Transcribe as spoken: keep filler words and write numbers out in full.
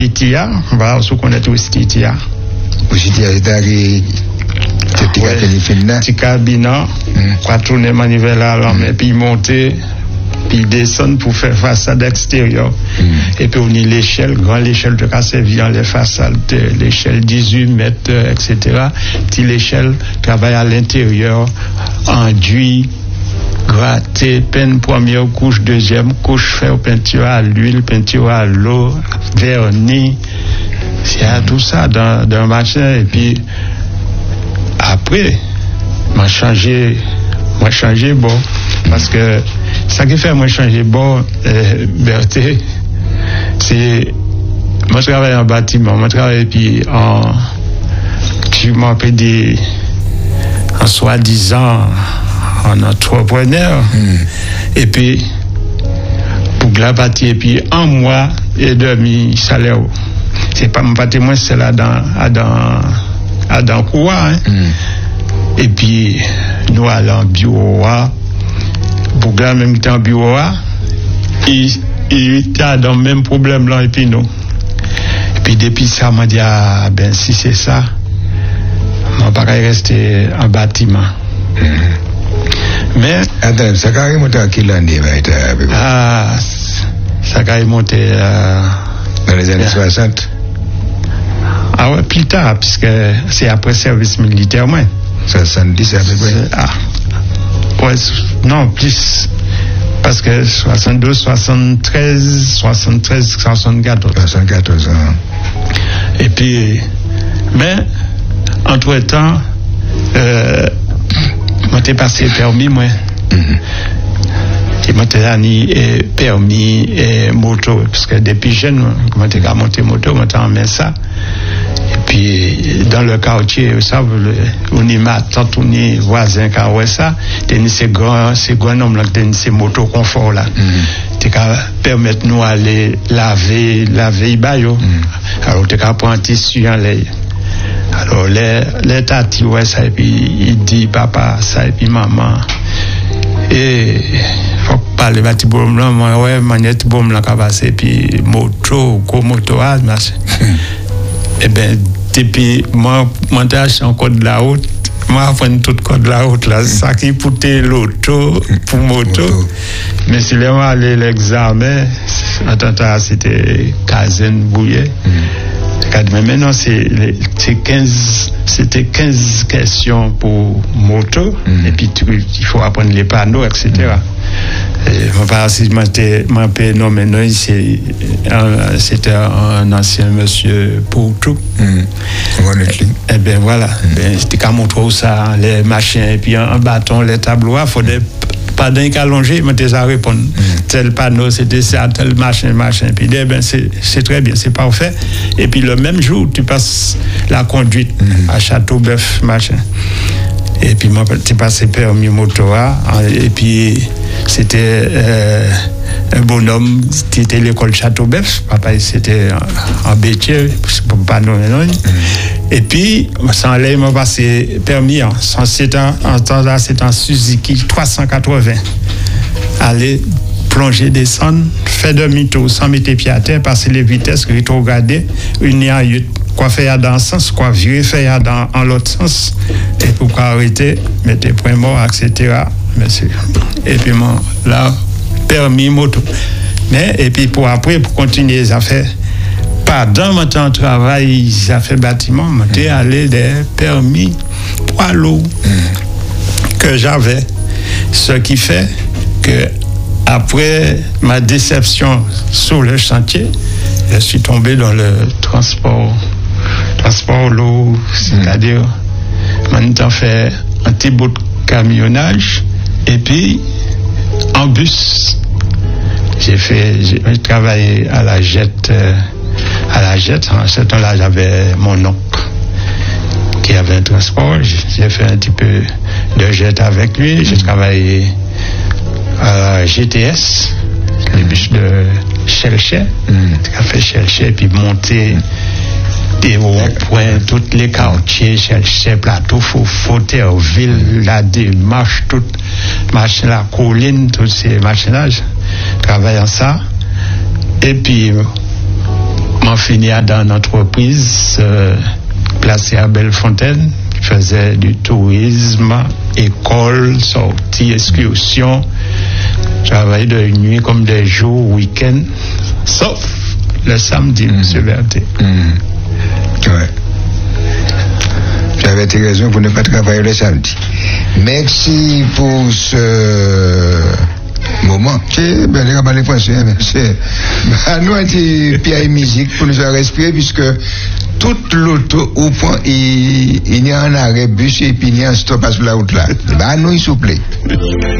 Itia, voilà, on connaît tout Itia. Itia, c'est petit cabinet, quoi tourner manivelle à l'homme, et puis monter, puis descendre pour faire façade extérieure. Et puis on y l'échelle, grande l'échelle de Cassévian, les façades, l'échelle dix-huit mètres, et cetera. Puis l'échelle travaille à l'intérieur, enduit, gratté, peine première couche, deuxième couche, faire peinture à l'huile, peinture à l'eau, vernis. Il y a tout ça dans, dans le machin. Et puis, après, moi changé, moi changé bon, parce que ça qui fait moi changer bon, euh, Berthe, c'est, moi je travaille en bâtiment, moi je travaille puis en, tu m'as dit, en soi-disant, en entrepreneur, mm. et puis, pour la bâtir, et puis un mois et demi salaire, c'est pas mon patrimoine, c'est là dans, dans, à dans quoi, hein. Mm. Et puis nous allons en bureau, pour que même temps en bureau, il il a dans le même problème là et puis nous. Et puis depuis ça m'a dit ah ben si c'est ça, on va pas rester en bâtiment. Mm. Mais attends, ça a remonté à quelle année ah ça a remonté euh, dans les années soixante. Ah ouais, plus tard, puisque c'est après service militaire, moi. soixante-dix à peu près. Ah. Ouais, non, plus. Parce que soixante-douze, soixante-treize, soixante-treize, soixante-quatorze. soixante-quatorze ans. Et puis, mais, entre-temps, euh, moi, t'ai passé permis, moi. Mm-hmm. Et moi, t'ai donné permis et moto, parce que depuis jeune, moi, t'ai monté moto, moi, t'ai emmené ça. Et puis, dans le quartier, ça, on y m'a tant on y voisin, car ouais, ça, t'es ces grands, ces grands hommes là, t'es ces motos confort là. T'es qu'à permettre nous aller laver, laver, bayo. Alors, t'es qu'à prendre un tissu en l'air. Alors, les, les tatis, ouais, ça, et puis, il dit papa, ça, et puis maman. Et, faut parler de boum là, moi, ouais, manette boum là, qu'a passé, puis moto, co moto, ah, machin. Eh bien, depuis, moi, moi, j'ai acheté un code de la route, moi, apprendre tout code de la route, là, ça qui poutait l'auto, pour moto. Mais si les moi, allé l'examen, attends, c'était quinzaine bouillet. Mais maintenant, c'est, c'est quinze, c'était quinze questions pour moto, mm. et puis tu, il faut apprendre les panneaux, et cetera. Mm. Et mon père, si je m'étais non, maintenant, c'est, un, c'était un ancien monsieur Poutou. Mm. Et, et bien voilà, mm. ben, c'était qu'à montrer ça, les machins, et puis un, un bâton, les tableaux, il faut des. Pas d'un cas allongé, mais tu as répondu. Mm. Tel panneau, c'était ça, tel machin, machin. Puis, eh ben, c'est, c'est très bien, c'est parfait. Et puis, le même jour, tu passes la conduite mm. à Châteauboeuf, machin. Et puis, moi, tu passé permis moto, et puis, c'était euh, un bonhomme qui était à l'école Châteauboeuf. Papa, c'était en Bétier, pour pas nous non. Et puis, ça allait m'a passé permis, en c'est un, en temps là, c'est un Suzuki trois cent quatre-vingts. Aller plonger, descendre, faire demi-tour, sans mettre les pieds à terre, passer les vitesses, rétrograder, une en huit. Quoi faire dans un sens, quoi virer faire dans en l'autre sens, et pour arrêter, mettre les points morts, et cetera. Merci. Et puis, moi, là, permis moto. Mais, et puis, pour après, pour continuer les affaires, pendant mon temps de travail, les affaires bâtiment, j'étais mmh. allé des permis poids lourds mmh. que j'avais. Ce qui fait que, après ma déception sur le chantier, je suis tombé dans le transport, transport lourd, c'est-à-dire, maintenant fait un petit bout de camionnage, et puis en bus. J'ai fait, j'ai travaillé à la Jette, euh, à la Jette. En ce temps-là, j'avais mon oncle qui avait un transport. J'ai fait un petit peu de Jette avec lui. J'ai travaillé à la G T S, les bus de Chelchet. J'ai fait Chelchet, puis monter des ronds-points, tous les quartiers, Chelchet, Plateau, Fauteuil-Ville, la démarche, toute machine, la colline, tous ces machinages. Travaillant ça. Et puis, m'en fini dans une entreprise euh, placée à Bellefontaine, qui faisait du tourisme, école, sortie, excursion. Travaillais de nuit comme des jours, week-end, sauf le samedi, mmh. M. Berthet. Mmh. Ouais. J'avais été raison pour ne pas travailler le samedi. Merci pour ce moment. C'est ben, les rabat les pensées, c'est nous un petit pied musique pour nous faire respirer puisque toute l'auto au point il, il y a un arrêt bus et puis il y a un stop sur la route là. Bah nous il souple.